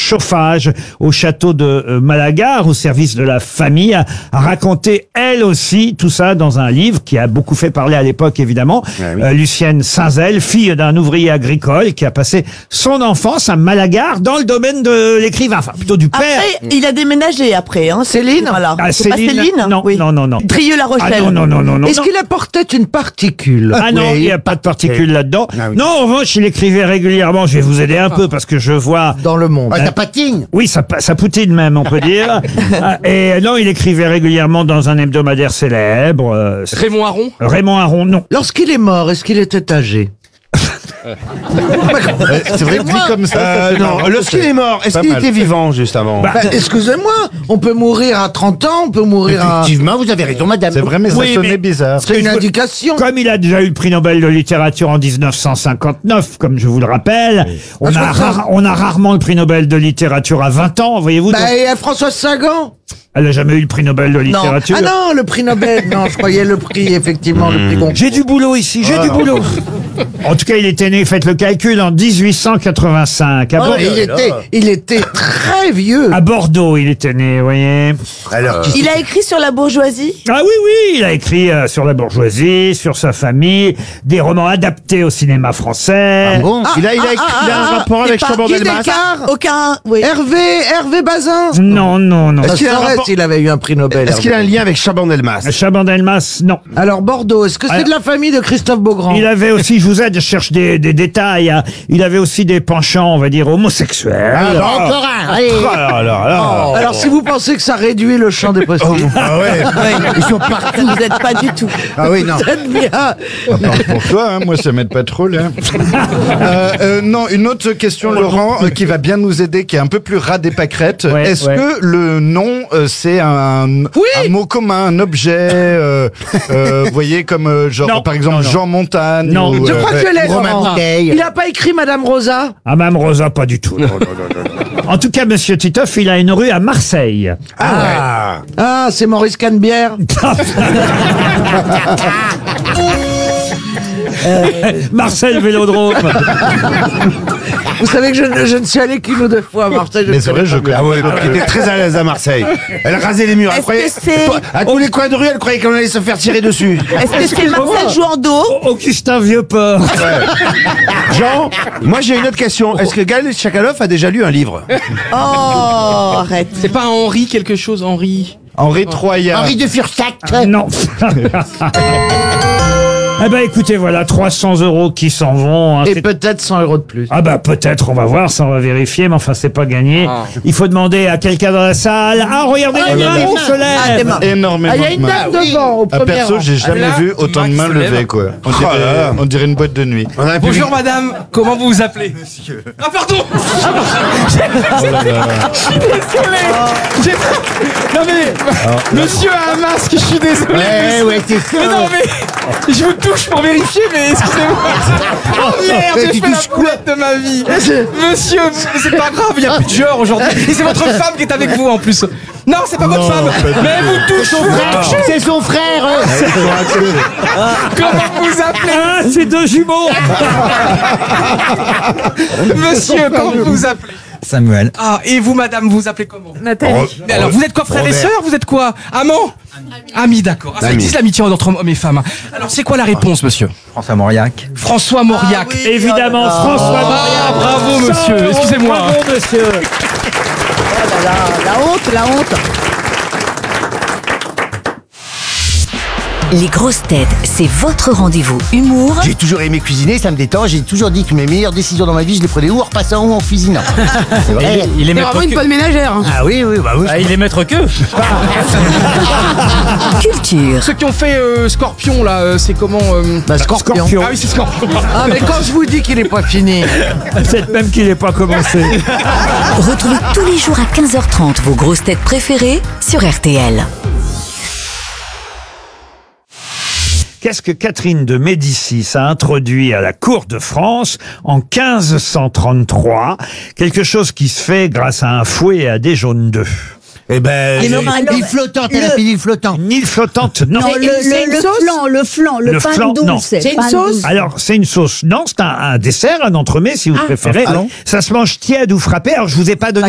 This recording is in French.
chauffage au château de Malagar, au service de la famille, a raconté elle aussi tout ça dans un livre qui a beaucoup fait parler à l'époque, évidemment. Lucienne Saint-Zel, fille d'un ouvrier agricole qui a passé son enfance à Malagar dans le domaine de l'écrivain, enfin plutôt du père. Après, il a déménagé après, hein. Céline. Voilà. Ah, C'est pas Céline? Non, Oui. non. Trieux-La Rochelle. Ah non. Est-ce qu'il apportait une particule? Ah non, il n'y a pas de particules là-dedans. Ah oui. Non, en revanche, il écrivait régulièrement. Je vais vous aider un peu parce que je vois. Dans Le Monde. Ça patine. Oui, ça poutine même, on peut dire. Et non, il écrivait régulièrement dans un hebdomadaire célèbre. Raymond Aron. Raymond Aron, non. Lorsqu'il est mort, est-ce qu'il était âgé? C'est vrai que dit comme ça. Non, lorsqu'il est mort, est-ce Pas qu'il mal. était vivant juste avant? Bah, Excusez-moi, on peut mourir à 30 ans, on peut mourir à... Effectivement, vous avez raison, madame. C'est vrai, mais ça Oui, sonnait mais- bizarre. C'est une indication. Comme il a déjà eu le prix Nobel de littérature en 1959, comme je vous le rappelle, on a rarement le prix Nobel de littérature à 20 ans, voyez-vous. Bah, donc et Françoise Sagan? elle n'a jamais eu le prix Nobel de littérature. Ah non, le prix Nobel. Non, je croyais le prix, effectivement, le prix Goncourt. J'ai du boulot ici, j'ai du boulot. En tout cas, il était né, faites le calcul, en 1885. À, Il était très vieux. à Bordeaux, il était né, vous voyez. Alors, Il a écrit sur la bourgeoisie. Ah oui, il a écrit sur la bourgeoisie, sur sa famille, des romans adaptés au cinéma français. bon. Il a un rapport avec Guy Chaban-Delmas. Descartes. Aucun. Oui. Hervé Bazin. Non. Ça qu'il a un saurait rapport- s'il avait eu un prix Nobel. Est-ce qu'il a un lien avec Chaban-Delmas? Chaban-Delmas, non. Alors Bordeaux, est-ce que c'est de la famille de Christophe Beaugrand? Il avait aussi, je vous aide, je cherche des détails, hein. Il avait aussi des penchants, on va dire, homosexuels. Encore un. Allez. Alors si vous pensez que ça réduit le champ des possibles, Ah ouais. Ils sont Ça partout. ne vous aide pas du tout. Ah oui, non. faites bien. Pour toi, hein, moi ça m'aide pas trop là. Non, une autre question, Laurent, qui va bien nous aider, qui est un peu plus ras des pâquerettes. Ouais, Est-ce ouais. que le nom, c'est un mot commun, un objet, vous voyez, comme genre Non, par exemple non. Jean Montagne Non. ou, Je crois que je l'ai, Romain Laurent. Bouteille. Il a pas écrit Madame Rosa? Ah, Mme Rosa, pas du tout. En tout cas, Monsieur Titoff, il a une rue à Marseille. Ah. Ah, c'est Maurice Canebière. Marcel Vélodrome. Vous savez que je ne suis allé qu'une ou deux fois à Marseille. Mais c'est vrai, je Ah ouais, donc il était très à l'aise à Marseille. Elle rasait les murs. Elle Est-ce croyait, que c'est- à tous les coins de rue, elle croyait qu'on allait se faire tirer dessus. Est-ce que c'est Marcel Jouandeau? Augustin Vieux-Port. Jean, moi j'ai une autre question. Est-ce que Gaël Tchakaloff a déjà lu un livre? Oh, arrête. C'est pas Henri quelque chose, Henri. Henri Troyat. Henri de Fursac. Non. Eh ben, écoutez, voilà, 300 € qui s'en vont. Hein. Et C'est- peut-être 100 € de plus. Ah bah peut-être, on va voir, ça on va vérifier, mais enfin c'est pas gagné. Il faut demander à quelqu'un dans la salle. Ah, regardez les mains qui se Ah, des lèvent. mains. Énormément Ah, il y a de une mains. dame devant, au Ah, premier perso, rang. j'ai jamais là, vu autant de mains mains qui se levées, lèvent. quoi. Oh là là. On dirait une boîte de nuit. On a un Bonjour madame, comment vous vous appelez? Monsieur. Ah pardon. Désolé. Non mais, monsieur a un masque, je suis désolé. Ouais, c'est ça. Mais non mais, je vous touche pour vérifier, mais excusez-moi. Oh merde, Mais j'ai tu fait la touches quoi boulette de ma vie. Monsieur, c'est pas grave, il y a plus de genre aujourd'hui. Et c'est votre femme qui est avec vous en plus. Non, c'est pas votre femme. Mais vous touchez. C'est son frère. Comment vous appelez? Ah, c'est deux jumeaux. Monsieur, comment vous vous appelez? Samuel. Ah, et vous, madame, vous vous appelez comment? Nathalie. Mais alors, vous êtes quoi, frères et Robert. sœurs? Vous êtes quoi? Amants? Amis, d'accord. Ah, ça Amis. existe l'amitié entre hommes et femmes. Alors, c'est quoi la réponse, monsieur? François Mauriac. François Mauriac. Évidemment, François Ah, Mauriac. bravo, 100 monsieur. €, Excusez-moi. Bravo, monsieur. La honte, la honte. Les grosses têtes, c'est votre rendez-vous humour J'ai toujours aimé cuisiner, ça me détend. J'ai toujours dit que mes meilleures décisions dans ma vie, je les prenais ou en repassant ou en cuisinant. C'est vrai. Il est C'est vraiment une bonne ménagère. Hein. Ah oui, bah oui. il est maître que. culture. Ceux qui ont fait Scorpion, là, c'est comment Bah, Scorpion. Ah oui, c'est Scorpion. Ah, mais quand je vous dis qu'il est pas fini. Peut-être même qu'il n'est pas commencé. Retrouvez tous les jours à 15h30 vos grosses têtes préférées sur RTL. Qu'est-ce que Catherine de Médicis a introduit à la cour de France en 1533? Quelque chose qui se fait grâce à un fouet et à des jaunes d'œufs. Eh ben, l'île flottante, elle a fait l'île flottante. Une île flottante, non. Non, le pain flan, non. douce. C'est une pain sauce douce. Alors, c'est une sauce. Non, c'est un dessert, un entremets, si vous préférez. Ça se mange tiède ou frappé. Alors, je vous ai pas donné